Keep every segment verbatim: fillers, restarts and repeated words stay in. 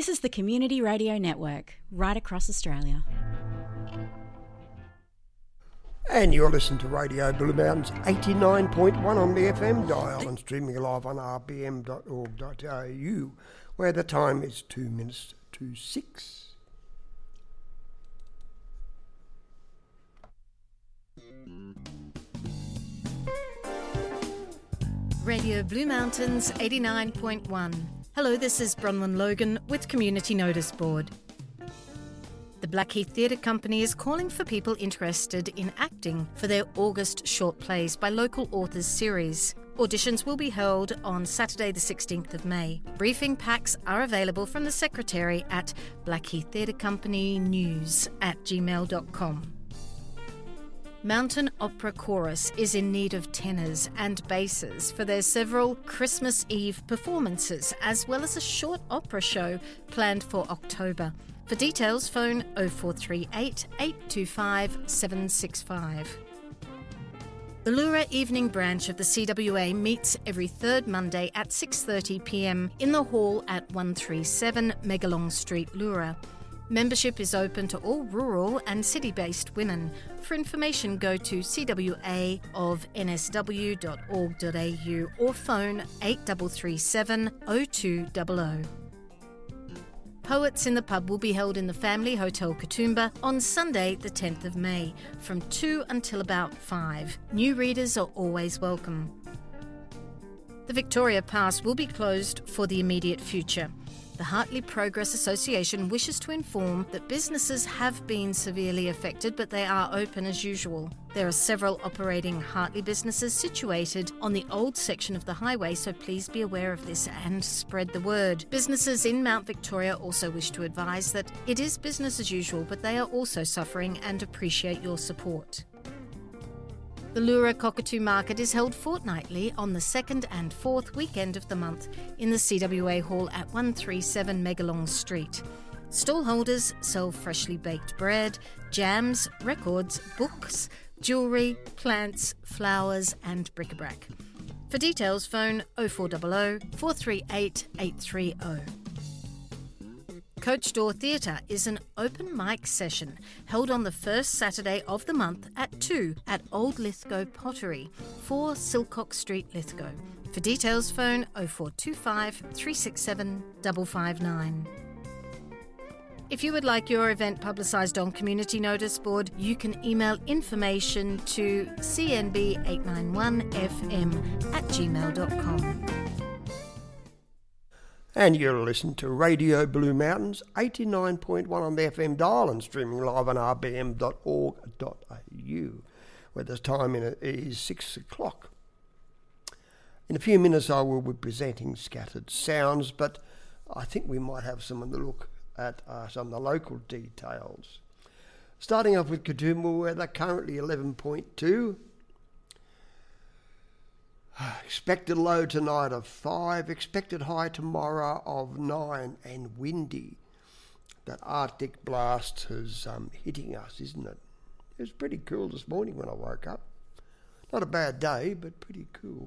This is the Community Radio Network, right across Australia. And you're listening to Radio Blue Mountains eighty-nine point one on the F M dial and streaming live on r b m dot org dot a u, where the time is two minutes to six. Radio Blue Mountains eighty-nine point one. Hello, this is Bronwyn Logan with Community Notice Board. The Blackheath Theatre Company is calling for people interested in acting for their August short plays by local authors series. Auditions will be held on Saturday the sixteenth of May. Briefing packs are available from the secretary at blackheath theatre company news at gmail dot com. Mountain Opera Chorus is in need of tenors and basses for their several Christmas Eve performances, as well as a short opera show planned for October. For details, phone oh four three eight, eight two five, seven six five. The Leura Evening Branch of the C W A meets every third Monday at six thirty p m in the hall at one thirty-seven Megalong Street, Leura. Membership is open to all rural and city-based women. For information, go to c w a of n s w dot org dot a u or phone eight three three seven, oh two hundred. Poets in the Pub will be held in the Family Hotel Katoomba on Sunday the tenth of May from two until about five. New readers are always welcome. The Victoria Pass will be closed for the immediate future. The Hartley Progress Association wishes to inform that businesses have been severely affected, but they are open as usual. There are several operating Hartley businesses situated on the old section of the highway, so please be aware of this and spread the word. Businesses in Mount Victoria also wish to advise that it is business as usual, but they are also suffering and appreciate your support. The Leura Cockatoo Market is held fortnightly on the second and fourth weekend of the month in the C W A Hall at one thirty-seven Megalong Street. Stallholders sell freshly baked bread, jams, records, books, jewellery, plants, flowers and bric-a-brac. For details, phone oh four hundred, four three eight, eight three oh. Coach Door Theatre is an open mic session held on the first Saturday of the month at two at Old Lithgow Pottery, four Silcock Street, Lithgow. For details, phone oh four two five, three six seven, five five nine. If you would like your event publicised on Community Notice Board, you can email information to c n b eight nine one f m at gmail dot com. And you're listening to Radio Blue Mountains eighty-nine point one on the F M dial and streaming live on r b m dot org dot a u, where the time in it is six o'clock. In a few minutes I will be presenting Scattered Sounds, but I think we might have some of the look at uh, some of the local details. Starting off with Katoomba weather, currently eleven point two. Expected low tonight of five, expected high tomorrow of nine, and windy. That Arctic blast is um, hitting us, isn't it? It was pretty cool this morning when I woke up. Not a bad day, but pretty cool.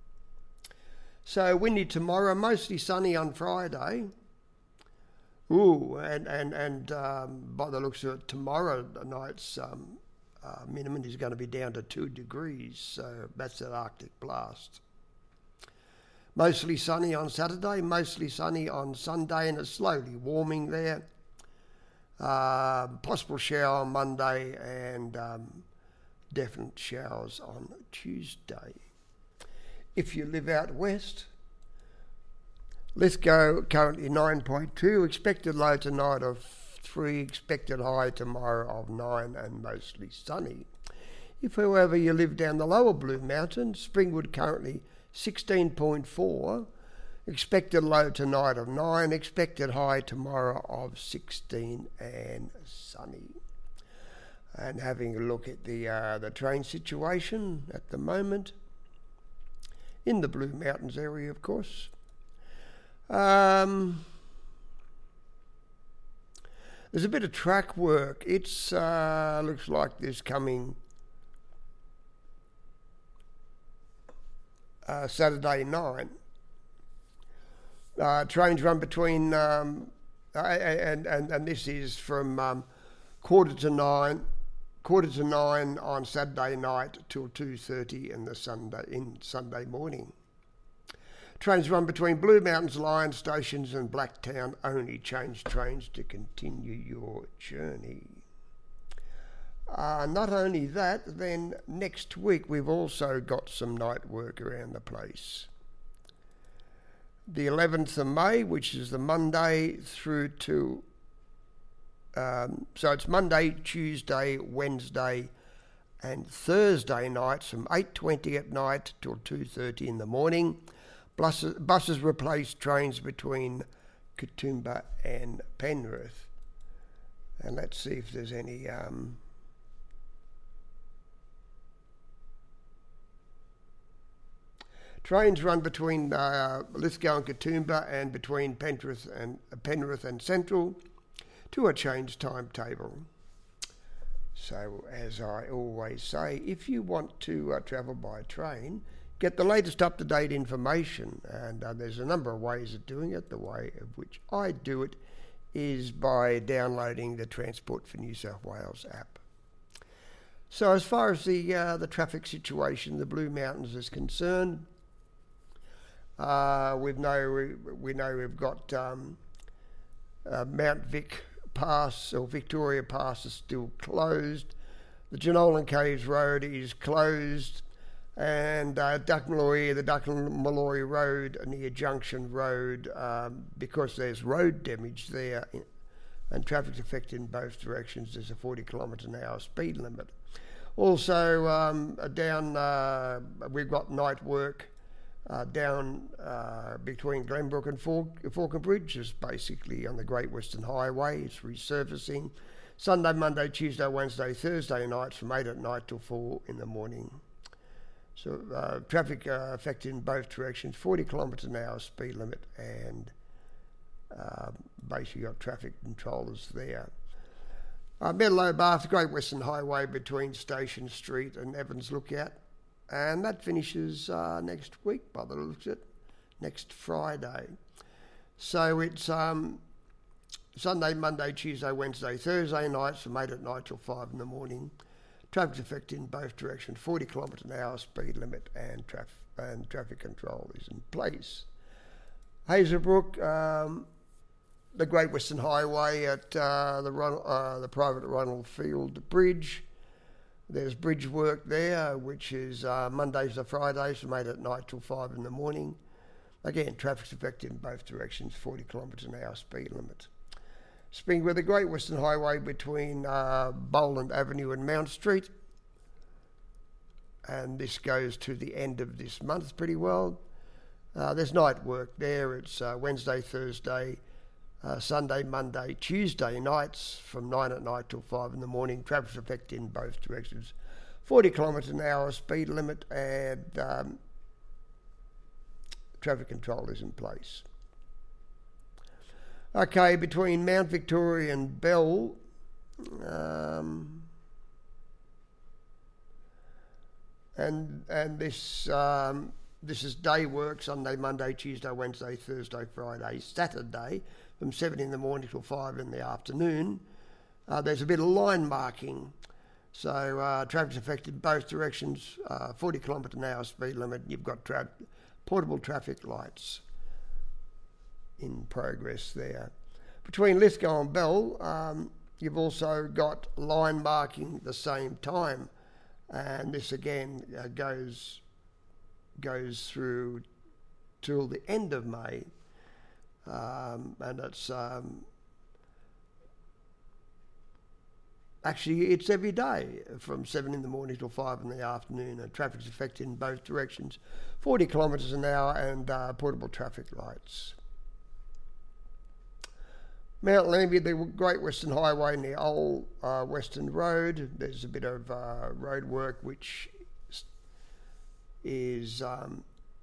So windy tomorrow, mostly sunny on Friday. Ooh, and, and, and um, by the looks of it, tomorrow night's um, Uh, minimum is going to be down to two degrees, so that's that Arctic blast. Mostly sunny on Saturday, mostly sunny on Sunday, and it's slowly warming there. Uh, possible shower on Monday and um, definite showers on Tuesday. If you live out west, Lithgow currently nine point two, expected low tonight of three, expected high tomorrow of nine, and mostly sunny. If, however, you live down the lower Blue Mountains, Springwood currently sixteen point four, expected low tonight of nine, expected high tomorrow of sixteen, and sunny. And having a look at the uh, the train situation at the moment in the Blue Mountains area, of course. Um... There's a bit of track work. It's uh, looks like there's coming uh, Saturday night. Uh, trains run between um, and, and, and this is from um, quarter to nine, quarter to nine on Saturday night till two thirty in the Sunday in Sunday morning. Trains run between Blue Mountains Lion stations and Blacktown. Only change trains to continue your journey. Uh, not only that, then next week we've also got some night work around the place. The eleventh of May, which is the Monday through to, um, so it's Monday, Tuesday, Wednesday and Thursday nights from eight twenty at night till two thirty in the morning. Buses, buses replace trains between Katoomba and Penrith. And let's see if there's any... Um, Trains run between uh, Lithgow and Katoomba and between Penrith and uh, Penrith and Central to a changed timetable. So, as I always say, if you want to uh, travel by train, get the latest up-to-date information. And uh, there's a number of ways of doing it. The way of which I do it is by downloading the Transport for New South Wales app. So, as far as the uh, the traffic situation, the Blue Mountains is concerned, Uh, we know we, we know we've got um, uh, Mount Vic Pass or Victoria Pass is still closed. The Jenolan Caves Road is closed, and uh, Duckmalloy, the Duckmalloy Road near Junction Road, um, because there's road damage there and traffic's affected in both directions. There's a forty kilometre an hour speed limit. Also um, down, uh, we've got night work. Uh, down uh, between Glenbrook and Falk- Falcon Bridge, is basically on the Great Western Highway. It's resurfacing. Sunday, Monday, Tuesday, Wednesday, Thursday nights from eight at night till four in the morning. So uh, traffic uh, affected in both directions, forty kilometres an hour speed limit, and uh, basically got traffic controllers there. Uh, Meadowlow Bath, the Great Western Highway between Station Street and Evans Lookout. And that finishes uh, next week, by the looks of it, next Friday. So it's um, Sunday, Monday, Tuesday, Wednesday, Thursday nights from eight at night till five in the morning. Traffic's affected in both directions, forty kilometres an hour speed limit, and, traf- and traffic control is in place. Hazelbrook, um, the Great Western Highway at uh, the, Ron- uh, the private Ronald Field Bridge. There's bridge work there, which is uh, Mondays to Fridays from eight at night till five in the morning. Again, traffic's affected in both directions, forty kilometres an hour speed limit. Springwood, the Great Western Highway between uh, Boland Avenue and Mount Street. And this goes to the end of this month pretty well. Uh, there's night work there. It's uh, Wednesday, Thursday, Uh, Sunday, Monday, Tuesday nights from nine at night till five in the morning. Traffic's affected in both directions. forty kilometres an hour speed limit, and um, traffic control is in place. Okay, between Mount Victoria and Bell, um, and and this um, this is day work, Sunday, Monday, Tuesday, Wednesday, Thursday, Friday, Saturday, from seven in the morning till five in the afternoon. Uh, there's a bit of line marking. So uh, traffic's affected in both directions, uh, forty kilometre an hour speed limit. You've got tra- portable traffic lights in progress there. Between Lithgow and Bell, um, you've also got line marking at the same time. And this again uh, goes, goes through till the end of May. Um, and it's um, actually it's every day from seven in the morning till five in the afternoon, and traffic's affected in both directions, forty kilometres an hour, and uh, portable traffic lights. Mount Lambie, the Great Western Highway near Old uh, Western Road, there's a bit of uh, road work which is um,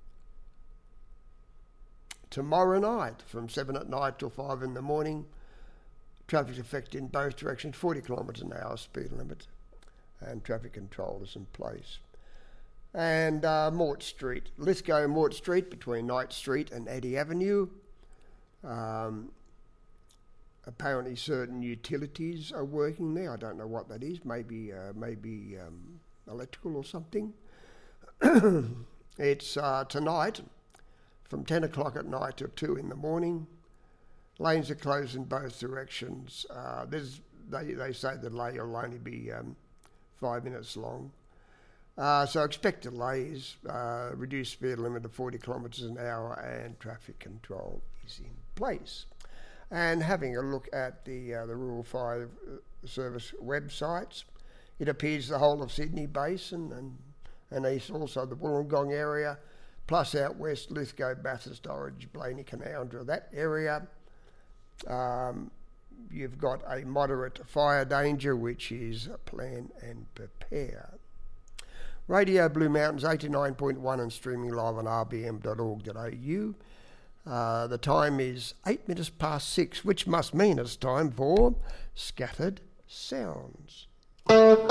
tomorrow night from seven at night till five in the morning. Traffic's affected in both directions, forty kilometres an hour speed limit, and traffic control is in place. And uh, Mort Street, Lithgow Mort Street between Knight Street and Eddy Avenue. Um, apparently certain utilities are working there. I don't know what that is. Maybe uh, maybe um, electrical or something. It's uh, tonight from ten o'clock at night till two in the morning. Lanes are closed in both directions. Uh, there's they, they say the delay will only be um, five minutes long. Uh, so expect delays, uh, reduced speed limit of forty kilometres an hour, and traffic control is in place. And having a look at the uh, the Rural Fire Service websites, it appears the whole of Sydney Basin and, and east, also the Wollongong area, plus out west Lithgow, Bathurst, Orange, Blaney, Canowindra, that area. Um, you've got a moderate fire danger, which is plan and prepare. Radio Blue Mountains eighty-nine point one and streaming live on r b m dot org dot a u. Uh, the time is eight minutes past six, which must mean it's time for Scattered Sounds.